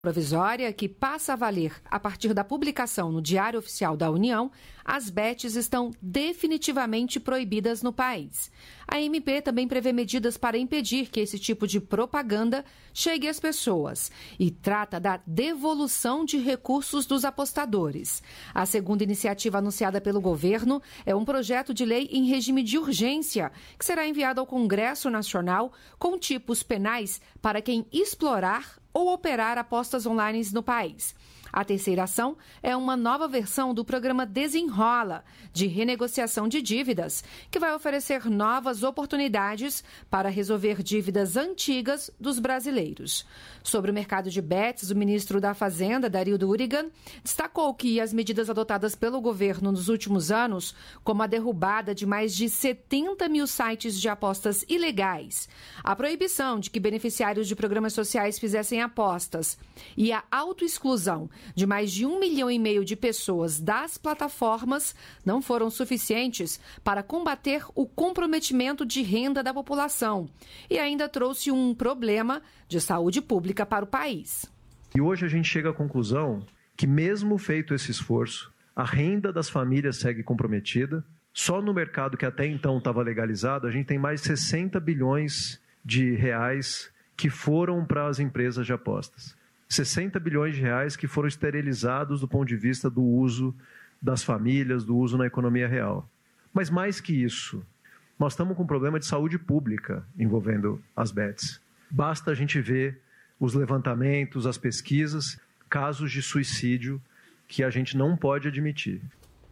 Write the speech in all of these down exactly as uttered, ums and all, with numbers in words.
provisória, que passa a valer a partir da publicação no Diário Oficial da União, as bets estão definitivamente proibidas no país. A M P também prevê medidas para impedir que esse tipo de propaganda chegue às pessoas e trata da devolução de recursos dos apostadores. A segunda iniciativa anunciada pelo governo é um projeto de lei em regime de urgência, que será enviado ao Congresso Nacional com tipos penais para quem explorar ou operar apostas online no país. A terceira ação é uma nova versão do programa Desenrola, de renegociação de dívidas, que vai oferecer novas oportunidades para resolver dívidas antigas dos brasileiros. Sobre o mercado de bets, o ministro da Fazenda, Dario Durigan, destacou que as medidas adotadas pelo governo nos últimos anos, como a derrubada de mais de setenta mil sites de apostas ilegais, a proibição de que beneficiários de programas sociais fizessem apostas e a autoexclusão de mais de um milhão e meio de pessoas das plataformas não foram suficientes para combater o comprometimento de renda da população e ainda trouxe um problema de saúde pública para o país. E hoje a gente chega à conclusão que, mesmo feito esse esforço, a renda das famílias segue comprometida. Só no mercado que até então estava legalizado, a gente tem mais de sessenta bilhões de reais que foram para as empresas de apostas. sessenta bilhões de reais que foram esterilizados do ponto de vista do uso das famílias, do uso na economia real. Mas mais que isso, nós estamos com um problema de saúde pública envolvendo as bets. Basta a gente ver os levantamentos, as pesquisas, casos de suicídio que a gente não pode admitir.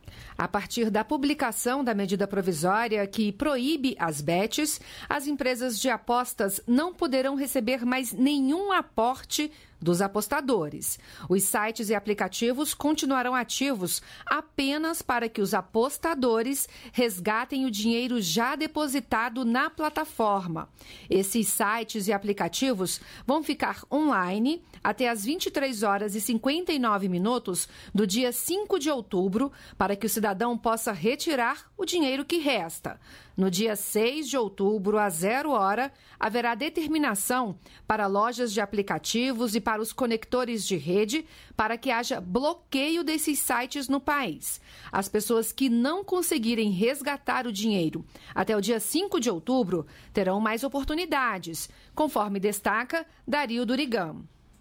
A partir da publicação da medida provisória que proíbe as bets, as empresas de apostas não poderão receber mais nenhum aporte dos apostadores. Os sites e aplicativos continuarão ativos apenas para que os apostadores resgatem o dinheiro já depositado na plataforma. Esses sites e aplicativos vão ficar online até às vinte e três horas e cinquenta e nove minutos do dia cinco de outubro, para que o cidadão possa retirar o dinheiro que resta. No dia seis de outubro, às zero hora, haverá determinação para lojas de aplicativos e para os conectores de rede para que haja bloqueio desses sites no país. As pessoas que não conseguirem resgatar o dinheiro até o dia cinco de outubro terão mais oportunidades, conforme destaca Dario Durigan.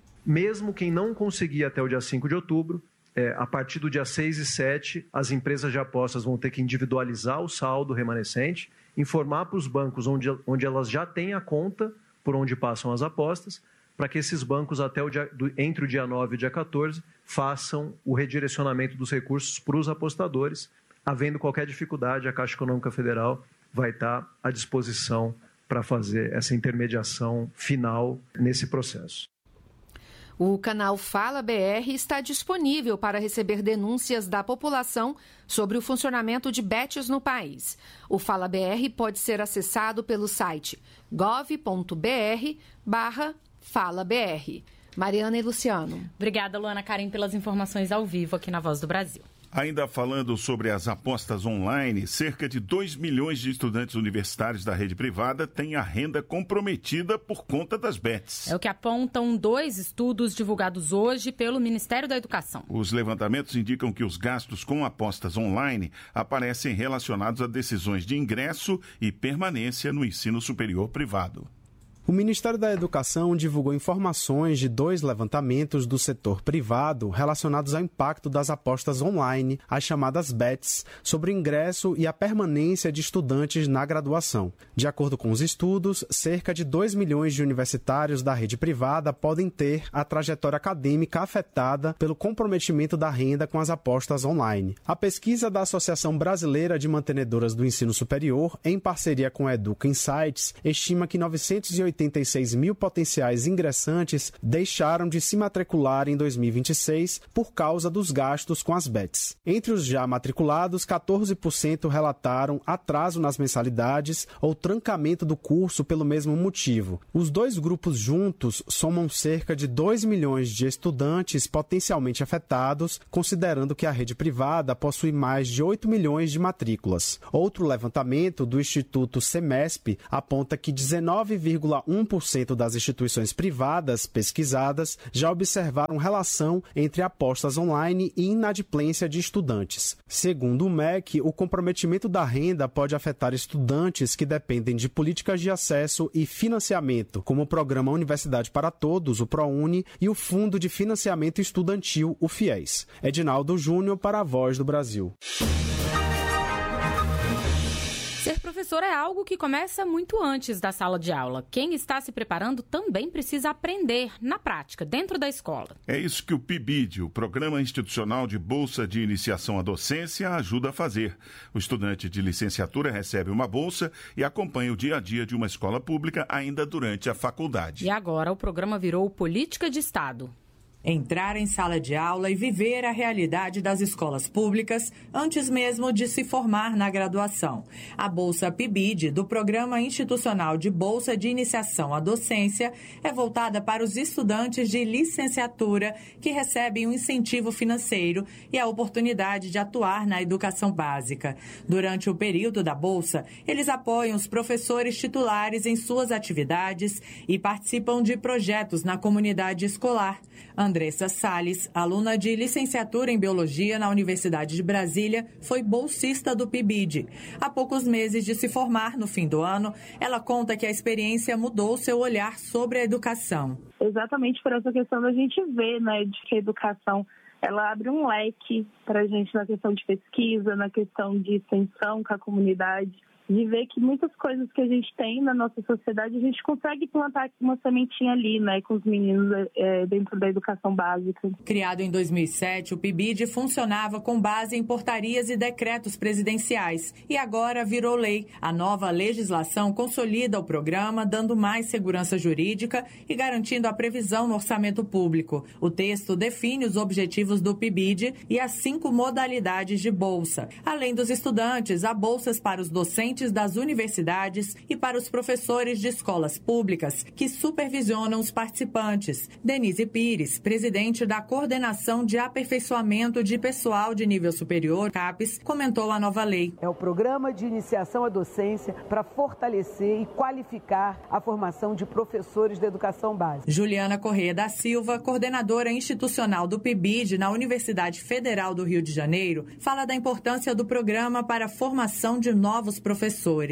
Mesmo quem não conseguir até o dia cinco de outubro, É, a partir do dia seis e sete, as empresas de apostas vão ter que individualizar o saldo remanescente, informar para os bancos onde, onde elas já têm a conta por onde passam as apostas, para que esses bancos, até o dia, do, entre o dia nove e o dia quatorze, façam o redirecionamento dos recursos para os apostadores. Havendo qualquer dificuldade, a Caixa Econômica Federal vai estar à disposição para fazer essa intermediação final nesse processo. O canal Fala B R está disponível para receber denúncias da população sobre o funcionamento de bets no país. O Fala B R pode ser acessado pelo site gov.br barra Fala BR. Mariana e Luciano. Obrigada, Luana Karim, pelas informações ao vivo aqui na Voz do Brasil. Ainda falando sobre as apostas online, cerca de dois milhões de estudantes universitários da rede privada têm a renda comprometida por conta das bets. É o que apontam dois estudos divulgados hoje pelo Ministério da Educação. Os levantamentos indicam que os gastos com apostas online aparecem relacionados a decisões de ingresso e permanência no ensino superior privado. O Ministério da Educação divulgou informações de dois levantamentos do setor privado relacionados ao impacto das apostas online, as chamadas bets, sobre o ingresso e a permanência de estudantes na graduação. De acordo com os estudos, cerca de dois milhões de universitários da rede privada podem ter a trajetória acadêmica afetada pelo comprometimento da renda com as apostas online. A pesquisa da Associação Brasileira de Mantenedoras do Ensino Superior, em parceria com a Educa Insights, estima que novecentos e oitenta e seis mil potenciais ingressantes deixaram de se matricular em dois mil e vinte e seis por causa dos gastos com as bets. Entre os já matriculados, quatorze por cento relataram atraso nas mensalidades ou trancamento do curso pelo mesmo motivo. Os dois grupos juntos somam cerca de dois milhões de estudantes potencialmente afetados, considerando que a rede privada possui mais de oito milhões de matrículas. Outro levantamento do Instituto Semesp aponta que dezenove vírgula um por cento das instituições privadas pesquisadas já observaram relação entre apostas online e inadimplência de estudantes. Segundo o M E C, o comprometimento da renda pode afetar estudantes que dependem de políticas de acesso e financiamento, como o Programa Universidade para Todos, o ProUni, e o Fundo de Financiamento Estudantil, o FIES. Edinaldo Júnior para a Voz do Brasil. Ser professor é algo que começa muito antes da sala de aula. Quem está se preparando também precisa aprender na prática, dentro da escola. É isso que o P I B I D, o Programa Institucional de Bolsa de Iniciação à Docência, ajuda a fazer. O estudante de licenciatura recebe uma bolsa e acompanha o dia a dia de uma escola pública ainda durante a faculdade. E agora o programa virou Política de Estado. Entrar em sala de aula e viver a realidade das escolas públicas antes mesmo de se formar na graduação. A Bolsa P I B I D, do Programa Institucional de Bolsa de Iniciação à Docência, é voltada para os estudantes de licenciatura que recebem um incentivo financeiro e a oportunidade de atuar na educação básica. Durante o período da Bolsa, eles apoiam os professores titulares em suas atividades e participam de projetos na comunidade escolar. Andressa Salles, aluna de licenciatura em Biologia na Universidade de Brasília, foi bolsista do P I B I D. Há poucos meses de se formar no fim do ano, ela conta que a experiência mudou seu olhar sobre a educação. Exatamente por essa questão da gente ver, né, de que a educação ela abre um leque para a gente na questão de pesquisa, na questão de extensão com a comunidade, de ver que muitas coisas que a gente tem na nossa sociedade, a gente consegue plantar uma sementinha ali, né, com os meninos é, dentro da educação básica. Criado em dois mil e sete, o P I B I D funcionava com base em portarias e decretos presidenciais e agora virou lei. A nova legislação consolida o programa, dando mais segurança jurídica e garantindo a previsão no orçamento público. O texto define os objetivos do P I B I D e as cinco modalidades de bolsa. Além dos estudantes, há bolsas para os docentes das universidades e para os professores de escolas públicas que supervisionam os participantes. Denise Pires, presidente da Coordenação de Aperfeiçoamento de Pessoal de Nível Superior, CAPES, comentou a nova lei. É o Programa de Iniciação à Docência para fortalecer e qualificar a formação de professores da educação básica. Juliana Corrêa da Silva, coordenadora institucional do P I B I D na Universidade Federal do Rio de Janeiro, fala da importância do programa para a formação de novos professores.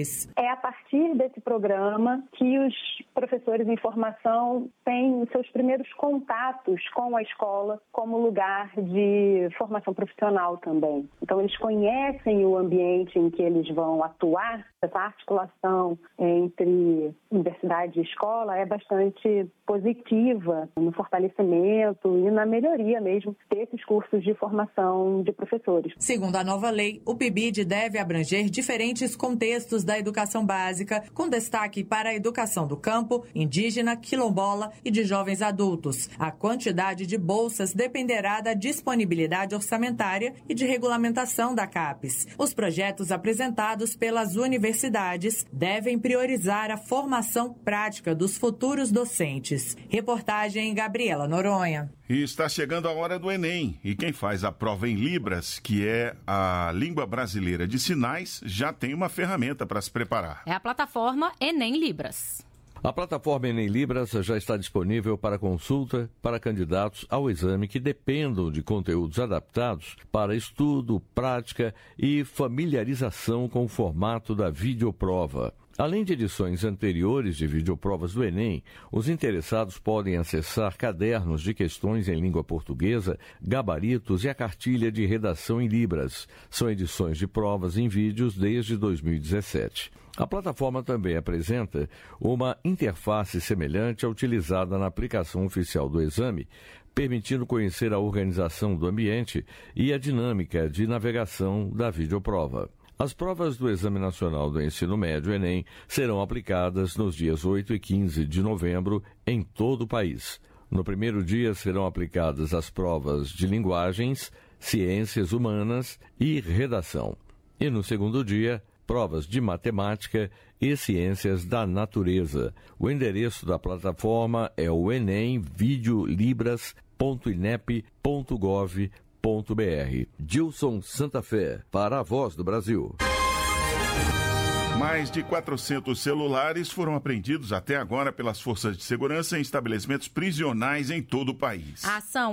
É a partir desse programa que os professores em formação têm seus primeiros contatos com a escola como lugar de formação profissional também. Então, eles conhecem o ambiente em que eles vão atuar. Essa articulação entre universidade e escola é bastante positiva no fortalecimento e na melhoria mesmo desses cursos de formação de professores. Segundo a nova lei, o P I B I D deve abranger diferentes contextos da educação básica, com destaque para a educação do campo, indígena, quilombola e de jovens adultos. A quantidade de bolsas dependerá da disponibilidade orçamentária e de regulamentação da CAPES. Os projetos apresentados pelas universidades devem priorizar a formação prática dos futuros docentes. Reportagem Gabriela Noronha. E está chegando a hora do Enem. E quem faz a prova em Libras, que é a língua brasileira de sinais, já tem uma ferramenta para se preparar. É a plataforma Enem Libras. A plataforma Enem Libras já está disponível para consulta para candidatos ao exame que dependam de conteúdos adaptados para estudo, prática e familiarização com o formato da videoprova. Além de edições anteriores de videoprovas do Enem, os interessados podem acessar cadernos de questões em língua portuguesa, gabaritos e a cartilha de redação em Libras. São edições de provas em vídeos desde dois mil e dezessete. A plataforma também apresenta uma interface semelhante à utilizada na aplicação oficial do exame, permitindo conhecer a organização do ambiente e a dinâmica de navegação da videoprova. As provas do Exame Nacional do Ensino Médio, Enem, serão aplicadas nos dias oito e quinze de novembro em todo o país. No primeiro dia serão aplicadas as provas de linguagens, ciências humanas e redação. E no segundo dia, provas de matemática e ciências da natureza. O endereço da plataforma é o enem videolibras ponto inep ponto gov ponto br. Gilson Santa Fé, para a Voz do Brasil. Mais de quatrocentos celulares foram apreendidos até agora pelas forças de segurança em estabelecimentos prisionais em todo o país. A ação